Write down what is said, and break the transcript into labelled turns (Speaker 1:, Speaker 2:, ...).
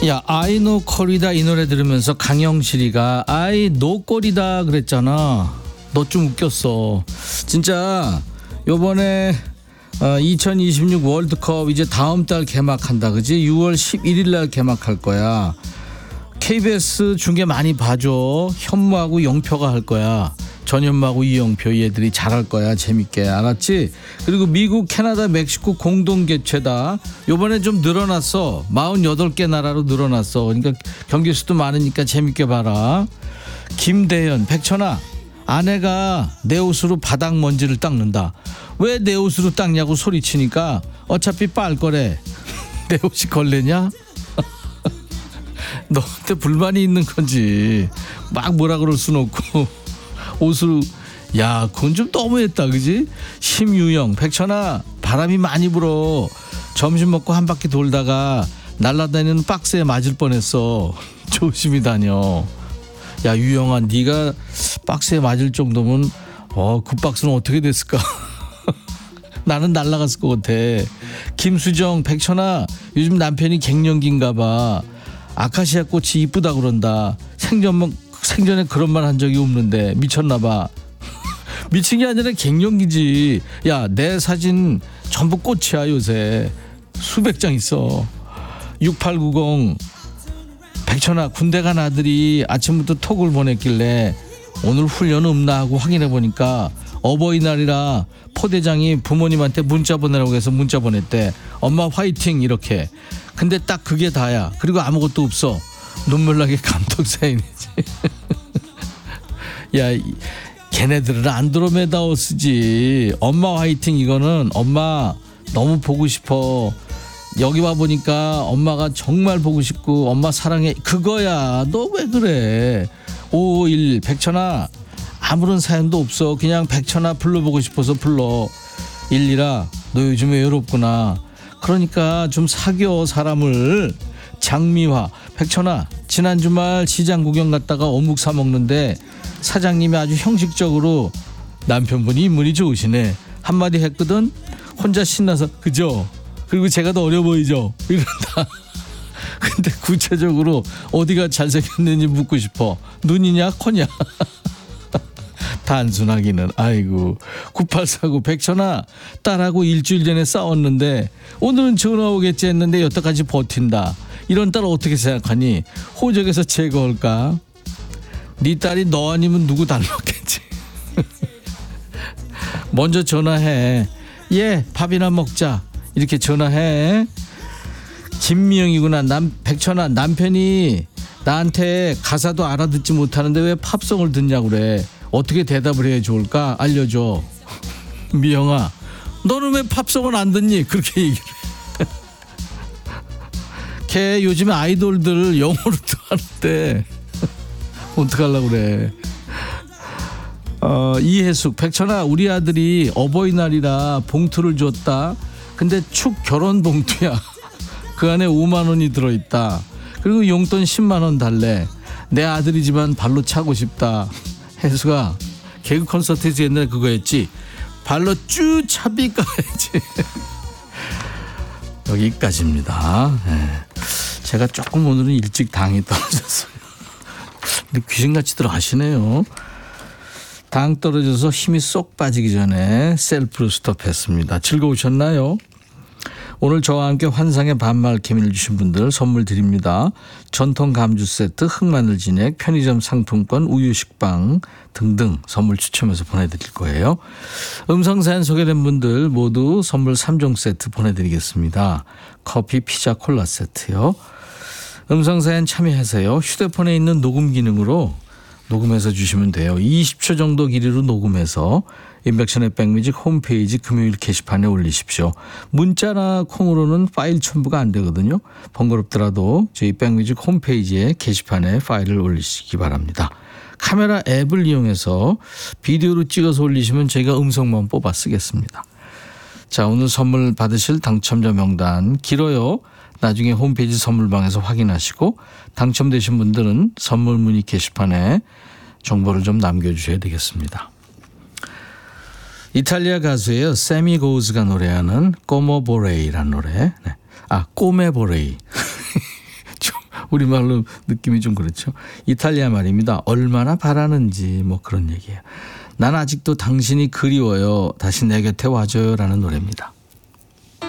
Speaker 1: 야, 아이 노 콜이다 이 노래 들으면서 강영실이가 아이 노 콜이다 그랬잖아. 너 좀 웃겼어. 진짜 요번에 2026 월드컵 이제 다음 달 개막한다. 그지? 6월 11일 날 개막할 거야. KBS 중계 많이 봐줘. 현무하고 영표가 할 거야. 전현무하고 이영표 얘들이 잘할 거야. 재밌게. 알았지? 그리고 미국, 캐나다, 멕시코 공동 개최다. 요번에 좀 늘어났어. 48개 나라로 늘어났어. 그러니까 경기 수도 많으니까 재밌게 봐라. 김대현, 백천아, 아내가 내 옷으로 바닥 먼지를 닦는다. 왜 내 옷으로 닦냐고 소리치니까 어차피 빨 거래. 내 옷이 걸레냐? 너한테 불만이 있는 건지 막 뭐라 그럴 순 없고 옷으로. 야, 그건 좀 너무했다. 그지? 심유영, 백천아, 바람이 많이 불어. 점심 먹고 한 바퀴 돌다가 날아다니는 박스에 맞을 뻔했어. 조심히 다녀. 야, 유영아, 네가 박스에 맞을 정도면 그 박스는 어떻게 됐을까? 나는 날아갔을 것 같아. 김수정, 백천아, 요즘 남편이 갱년기인가 봐. 아카시아 꽃이 이쁘다 그런다. 생전에 그런 말 한 적이 없는데 미쳤나 봐. 미친 게 아니라 갱년기지. 야, 내 사진 전부 꽃이야. 요새 수백 장 있어. 6890, 백천아, 군대 간 아들이 아침부터 톡을 보냈길래 오늘 훈련 없나 하고 확인해 보니까 어버이날이라 포대장이 부모님한테 문자 보내라고 해서 문자 보냈대. 엄마 화이팅 이렇게. 근데 딱 그게 다야. 그리고 아무것도 없어. 눈물 나게 감동 사인이지. 야, 걔네들은 안드로메다호스지. 엄마 화이팅 이거는 엄마 너무 보고 싶어. 여기 와 보니까 엄마가 정말 보고 싶고 엄마 사랑해 그거야. 너 왜 그래? 551 백천아, 아무런 사연도 없어. 그냥 백천아 불러보고 싶어서 불러. 112라, 너 요즘에 외롭구나. 그러니까 좀 사겨 사람을. 장미화, 백천아, 지난 주말 시장 구경 갔다가 어묵 사 먹는데 사장님이 아주 형식적으로 남편분이 인물이 좋으시네 한마디 했거든. 혼자 신나서 그죠? 그리고 제가 더 어려 보이죠? 이런다. 근데 구체적으로 어디가 잘생겼는지 묻고 싶어. 눈이냐 코냐? 단순하기는. 아이고. 9849 백천아, 딸하고 일주일 전에 싸웠는데 오늘은 전화 오겠지 했는데 여태까지 버틴다. 이런 딸 어떻게 생각하니? 호적에서 제거할까? 네 딸이 너 아니면 누구 닮았겠지. 먼저 전화해. 예, 밥이나 먹자. 이렇게 전화해. 김미영이구나. 백천아, 남편이 나한테 가사도 알아듣지 못하는데 왜 팝송을 듣냐고 그래. 어떻게 대답을 해야 좋을까? 알려줘. 미영아, 너는 왜 팝송을 안 듣니? 그렇게 얘기를 해. 걔 요즘에 아이돌들 영어로도 하는데 어떡하려고 그래. 이혜숙, 백천아, 우리 아들이 어버이날이라 봉투를 줬다. 근데 축 결혼 봉투야. 그 안에 5만 원이 들어있다. 그리고 용돈 10만 원 달래. 내 아들이지만 발로 차고 싶다. 혜수가 개그 콘서트에서 옛날에 그거 했지. 발로 쭉 차비 까야지. 여기까지입니다. 네. 제가 조금 오늘은 일찍 당이 떨어졌어요. 근데 귀신같이 들어가시네요. 당 떨어져서 힘이 쏙 빠지기 전에 셀프로 스톱했습니다. 즐거우셨나요? 오늘 저와 함께 환상의 반말 케미를 주신 분들 선물 드립니다. 전통 감주 세트, 흑마늘 진액, 편의점 상품권, 우유 식빵 등등 선물 추첨해서 보내드릴 거예요. 음성사연 소개된 분들 모두 선물 3종 세트 보내드리겠습니다. 커피, 피자, 콜라 세트요. 음성사연 참여하세요. 휴대폰에 있는 녹음 기능으로 녹음해서 주시면 돼요. 20초 정도 길이로 녹음해서 인백션의 백뮤직 홈페이지 금요일 게시판에 올리십시오. 문자나 콩으로는 파일 첨부가 안 되거든요. 번거롭더라도 저희 백뮤직 홈페이지에 게시판에 파일을 올리시기 바랍니다. 카메라 앱을 이용해서 비디오로 찍어서 올리시면 저희가 음성만 뽑아 쓰겠습니다. 자, 오늘 선물 받으실 당첨자 명단 길어요. 나중에 홈페이지 선물방에서 확인하시고 당첨되신 분들은 선물 문의 게시판에 정보를 좀 남겨주셔야 되겠습니다. 이탈리아 가수예요. 세미 고우즈가 노래하는 꼬모보레이라는 노래. 네. 꼬메보레이. 좀 우리말로 느낌이 좀 그렇죠. 이탈리아 말입니다. 얼마나 바라는지 뭐 그런 얘기예요. 난 아직도 당신이 그리워요. 다시 내 곁에 와줘요 라는 노래입니다.